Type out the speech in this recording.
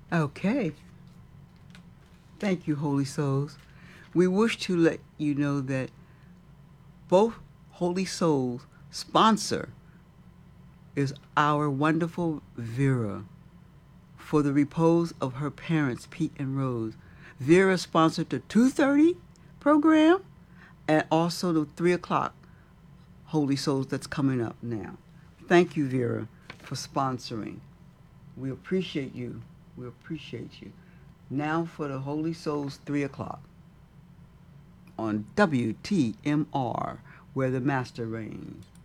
Okay. Thank you, Holy Souls. We wish to let you know that both Holy Souls sponsor is our wonderful Vera for the repose of her parents, Pete and Rose. Vera sponsored the 2:30 program and also the 3 o'clock Holy Souls that's coming up now. Thank you, Vera, for sponsoring. We appreciate you. We appreciate you. Now for the Holy Souls 3 o'clock on WTMR, where the Master reigns.